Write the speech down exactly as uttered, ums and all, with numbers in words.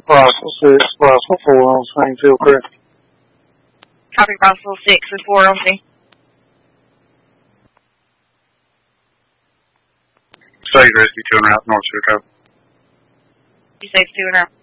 Russell six, Russell four on Springfield Creek. Copy Russell six or four on me. State Rescue two and a half North Chicago. You say two and a half.